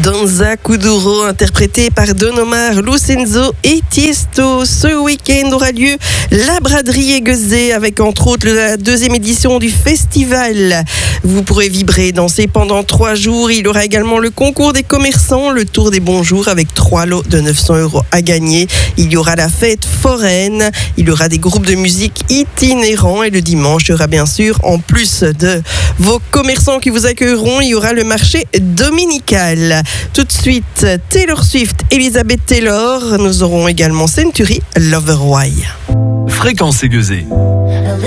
Danza Kuduro, interprété par Don Omar, Lucenzo et Tiesto. Ce week-end aura lieu la braderie aiguisée avec entre autres la deuxième édition du festival. Vous pourrez vibrer, danser pendant 3 jours. Il y aura également le concours des commerçants, le tour des bons jours avec 3 lots de 900 € à gagner. Il y aura la fête foraine, il y aura des groupes de musique itinérants et le dimanche, il y aura bien sûr, en plus de vos commerçants qui vous accueilleront, il y aura le marché dominical. Tout de suite, Taylor Swift, Elizabeth Taylor. Nous aurons également Century, Loverboy. Fréquence aiguisée.